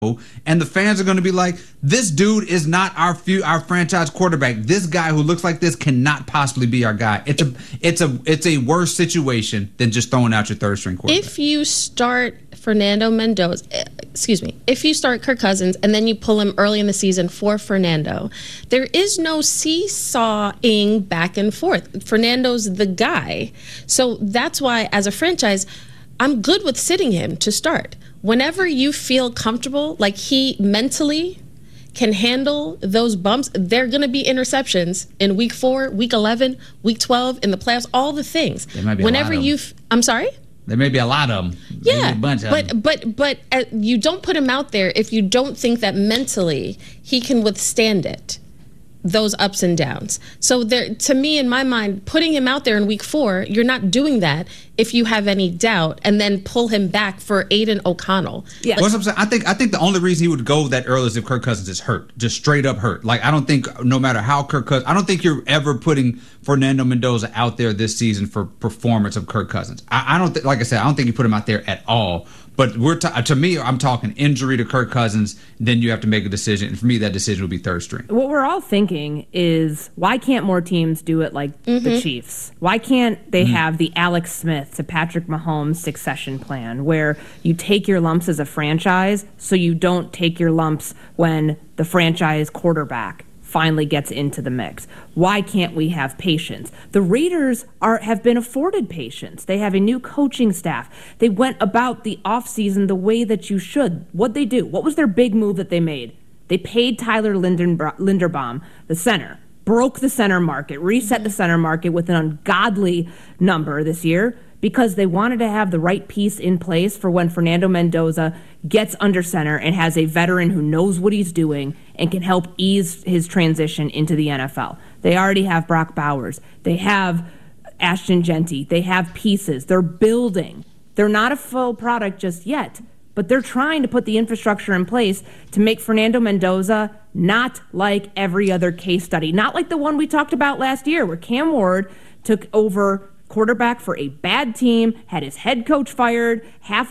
and the fans are going to be like, this dude is not our franchise quarterback. This guy who looks like this cannot possibly be our guy. It's a worse situation than just throwing out your third string quarterback. If you start if you start Kirk Cousins and then you pull him early in the season for Fernando, there is no seesawing back and forth. Fernando's the guy. So that's why, as a franchise, I'm good with sitting him to start. Whenever you feel comfortable, like he mentally can handle those bumps, there are going to be interceptions in week 4, week 11, week 12, in the playoffs, all the things. There might be a lot of them. I'm sorry? There may be a lot of them. Yeah, a bunch of them. But you don't put him out there if you don't think that mentally he can withstand it, those ups and downs. So there, to me, in my mind, putting him out there in week 4, you're not doing that if you have any doubt, and then pull him back for Aiden O'Connell. Yeah, what's I'm saying? I think the only reason he would go that early is if Kirk Cousins is hurt, just straight up hurt. Like, I don't think, no matter how I don't think you're ever putting Fernando Mendoza out there this season for performance of Kirk Cousins. I don't think, like I said, I don't think you put him out there at all. But to me, I'm talking injury to Kirk Cousins, then you have to make a decision. And for me, that decision would be third string. What we're all thinking is, why can't more teams do it like the Chiefs? Why can't they have the Alex Smith to Patrick Mahomes succession plan, where you take your lumps as a franchise so you don't take your lumps when the franchise quarterback finally gets into the mix? Why can't we have patience? The Raiders have been afforded patience. They have a new coaching staff. They went about the offseason the way that you should. What'd they do? What was their big move that they made? They paid Tyler Linderbaum, the center, broke the center market, reset the center market with an ungodly number this year, because they wanted to have the right piece in place for when Fernando Mendoza gets under center and has a veteran who knows what he's doing and can help ease his transition into the NFL. They already have Brock Bowers. They have Ashton Genty. They have pieces. They're building. They're not a full product just yet, but they're trying to put the infrastructure in place to make Fernando Mendoza not like every other case study, not like the one we talked about last year where Cam Ward took over quarterback for a bad team, had his head coach fired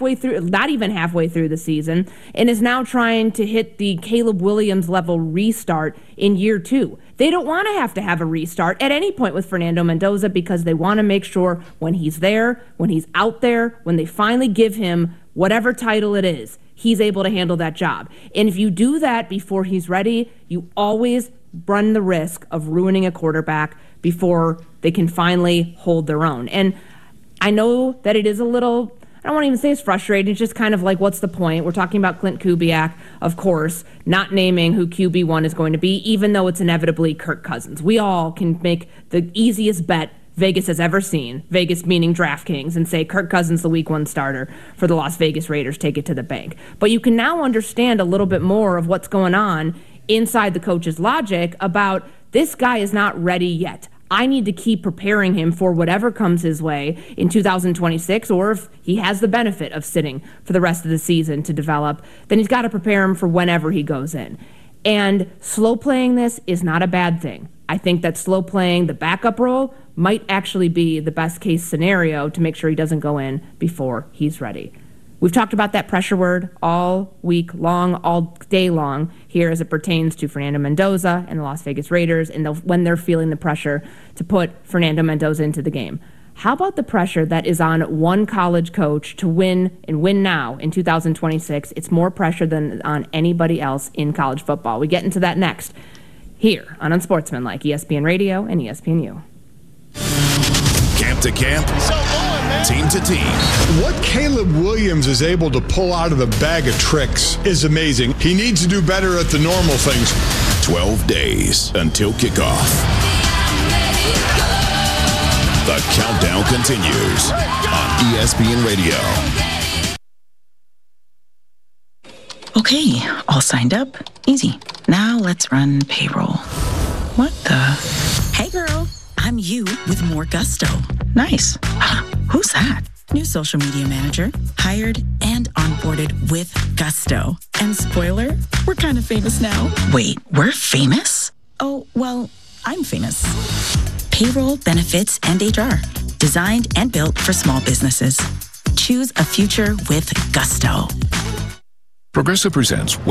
not even halfway through the season, and is now trying to hit the Caleb Williams level restart in year 2. They don't want to have a restart at any point with Fernando Mendoza, because they want to make sure when he's there, when he's out there, when they finally give him whatever title it is, he's able to handle that job. And if you do that before he's ready, you always run the risk of ruining a quarterback before they can finally hold their own. And I know that it is a little, I don't want to even say it's frustrating, it's just kind of like, what's the point? We're talking about Clint Kubiak, of course, not naming who QB1 is going to be, even though it's inevitably Kirk Cousins. We all can make the easiest bet Vegas has ever seen, Vegas meaning DraftKings, and say Kirk Cousins, the week 1 starter for the Las Vegas Raiders, take it to the bank. But you can now understand a little bit more of what's going on inside the coach's logic about, this guy is not ready yet. I need to keep preparing him for whatever comes his way in 2026, or if he has the benefit of sitting for the rest of the season to develop, then he's got to prepare him for whenever he goes in. And slow playing this is not a bad thing. I think that slow playing the backup role might actually be the best case scenario to make sure he doesn't go in before he's ready. We've talked about that pressure word all week long, all day long here as it pertains to Fernando Mendoza and the Las Vegas Raiders, and when they're feeling the pressure to put Fernando Mendoza into the game. How about the pressure that is on one college coach to win and win now in 2026? It's more pressure than on anybody else in college football. We get into that next here on Unsportsmanlike, ESPN Radio and ESPNU. Camp to camp, team to team. What Caleb Williams is able to pull out of the bag of tricks is amazing. He needs to do better at the normal things. 12 days until kickoff. The countdown continues on ESPN Radio. Okay, all signed up. Easy. Now let's run payroll. What the? Hey girl, I'm you with more gusto. Nice. Who's that? New social media manager, hired and onboarded with gusto. And spoiler, we're kind of famous now. Wait, we're famous? Oh, well, I'm famous. Payroll, benefits, and HR. Designed and built for small businesses. Choose a future with gusto. Progressive presents